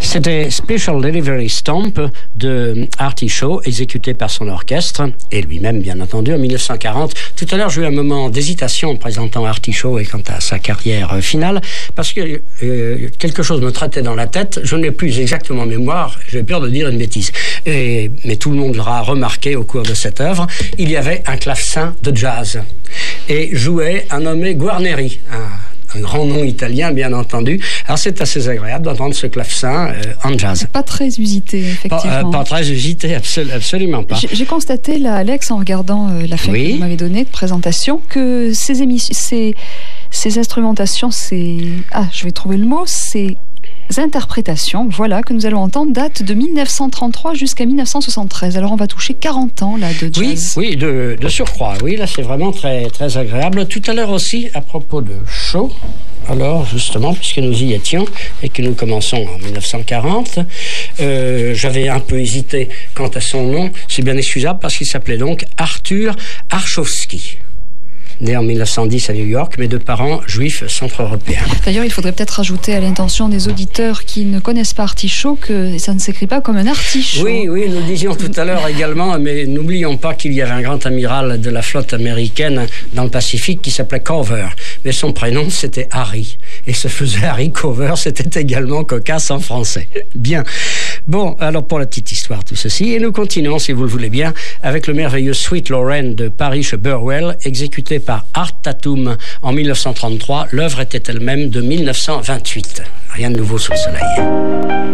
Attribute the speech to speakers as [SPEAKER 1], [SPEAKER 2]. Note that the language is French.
[SPEAKER 1] C'était Special Delivery Stomp de Artie Shaw, exécuté par son orchestre, et lui-même, bien entendu, en 1940. Tout à l'heure, j'ai eu un moment d'hésitation en présentant Artie Shaw et quant à sa carrière finale, parce que quelque chose me trottait dans la tête. Je n'ai plus exactement mémoire, j'ai peur de dire une bêtise. Mais tout le monde l'aura remarqué au cours de cette œuvre. Il y avait un clavecin de jazz, et jouait un nommé Guarneri, un grand nom italien, bien entendu. Alors, c'est assez agréable d'entendre ce clavecin en jazz.
[SPEAKER 2] Pas très usité, effectivement.
[SPEAKER 1] Pas très usité, absolument pas.
[SPEAKER 2] J'ai constaté, là, Alex, en regardant la feuille que vous m'avez donnée de présentation, que ces instrumentations, je vais trouver le mot, ces interprétations, voilà, que nous allons entendre, datent de 1933 jusqu'à 1973. Alors, on va toucher 40 ans, là, de jazz.
[SPEAKER 1] Oui, de surcroît. Oui, là, c'est vraiment très, très agréable. Tout à l'heure aussi, à propos de Shaw, alors, justement, puisque nous y étions et que nous commençons en 1940, j'avais un peu hésité quant à son nom. C'est bien excusable parce qu'il s'appelait donc Arthur Archowski. Né en 1910 à New York, mais de parents juifs centre-européens.
[SPEAKER 2] D'ailleurs, il faudrait peut-être rajouter à l'intention des auditeurs qui ne connaissent pas artichaut que ça ne s'écrit pas comme un artichaut.
[SPEAKER 1] Oui, nous le disions tout à l'heure également, mais n'oublions pas qu'il y avait un grand amiral de la flotte américaine dans le Pacifique qui s'appelait Cover, mais son prénom c'était Harry, et se faisait Harry Cover, c'était également cocasse en français. Bien. Bon, alors pour la petite histoire, tout ceci, et nous continuons, si vous le voulez bien, avec le merveilleux Sweet Lorraine de Parrish Burwell, exécuté par Art Tatum en 1933. L'œuvre était elle-même de 1928. Rien de nouveau sous le soleil.